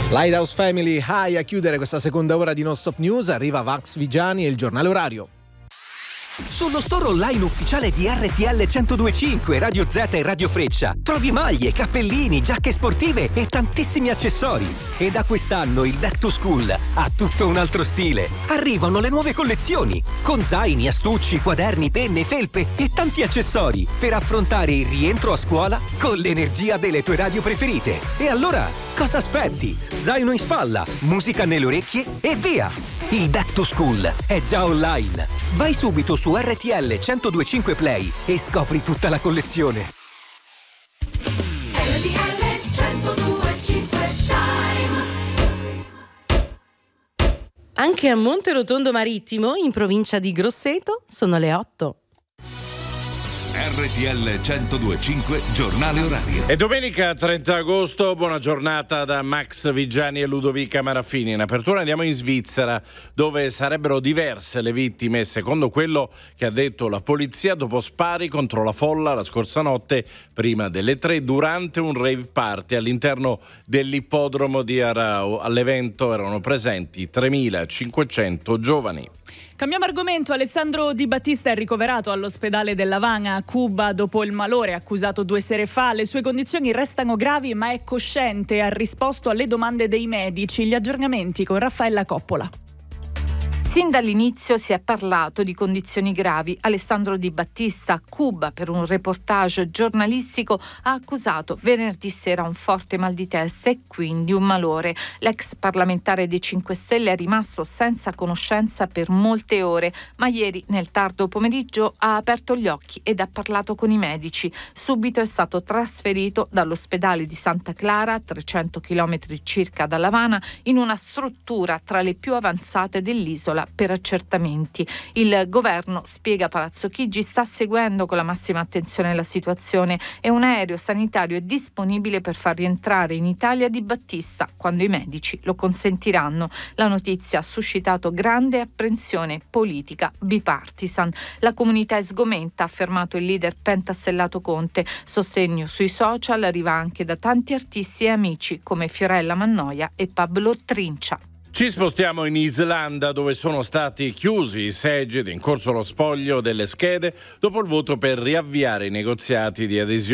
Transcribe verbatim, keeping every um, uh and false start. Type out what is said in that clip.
Lighthouse Family High a chiudere questa seconda ora di Non Stop News. Arriva Max Vigiani e il giornale orario. Sullo store online ufficiale di R T L centodue e cinque, Radio Z e Radio Freccia trovi maglie, cappellini, giacche sportive e tantissimi accessori. E da quest'anno il Back to School ha tutto un altro stile. Arrivano le nuove collezioni con zaini, astucci, quaderni, penne, felpe e tanti accessori per affrontare il rientro a scuola con l'energia delle tue radio preferite. E allora, cosa aspetti? Zaino in spalla, musica nelle orecchie e via! Il Back to School è già online. Vai subito su R T L centodue e cinque Play e scopri tutta la collezione. R T L centodue e cinque Time. Anche a Monterotondo Marittimo, in provincia di Grosseto, sono le otto. R T L centodue e cinque, giornale orario. È domenica trenta agosto, buona giornata da Max Vigiani e Ludovica Maraffini. In apertura andiamo in Svizzera, dove sarebbero diverse le vittime, secondo quello che ha detto la polizia dopo spari contro la folla la scorsa notte, prima delle tre, durante un rave party all'interno dell'ippodromo di Arao. All'evento erano presenti tremilacinquecento giovani. Cambiamo argomento. Alessandro Di Battista è ricoverato all'ospedale dell'Havana a Cuba dopo il malore accusato due sere fa. Le sue condizioni restano gravi, ma è cosciente e ha risposto alle domande dei medici. Gli aggiornamenti con Raffaella Coppola. Sin dall'inizio si è parlato di condizioni gravi. Alessandro Di Battista a Cuba, per un reportage giornalistico, ha accusato venerdì sera un forte mal di testa e quindi un malore. L'ex parlamentare dei cinque Stelle è rimasto senza conoscenza per molte ore, ma ieri nel tardo pomeriggio ha aperto gli occhi ed ha parlato con i medici. Subito è stato trasferito dall'ospedale di Santa Clara, a trecento chilometri circa da L'Havana, in una struttura tra le più avanzate dell'isola per accertamenti. Il governo, spiega Palazzo Chigi, sta seguendo con la massima attenzione la situazione e un aereo sanitario è disponibile per far rientrare in Italia Di Battista quando i medici lo consentiranno. La notizia ha suscitato grande apprensione politica bipartisan. La comunità è sgomenta, ha affermato il leader pentastellato Conte. Sostegno sui social arriva anche da tanti artisti e amici come Fiorella Mannoia e Pablo Trincia. Ci spostiamo in Islanda, dove sono stati chiusi i seggi ed in corso lo spoglio delle schede dopo il voto per riavviare i negoziati di adesione